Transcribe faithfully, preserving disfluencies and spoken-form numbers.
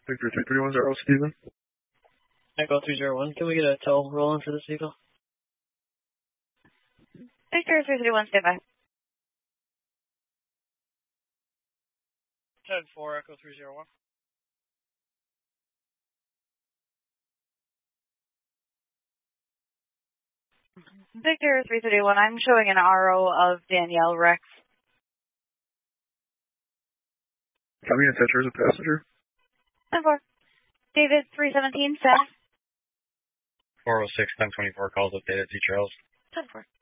Victor three three one zero, Steven. Echo three zero one, can we get a tow rolling for this vehicle? Victor three three one, stand by. ten four, Echo three zero one. Victor three three one, I'm showing an R O of Danielle Rex. Coming in Tetra as a passenger. ten four. David three seventeen, staff. four oh six, ten twenty-four calls updated, T Trails. ten four.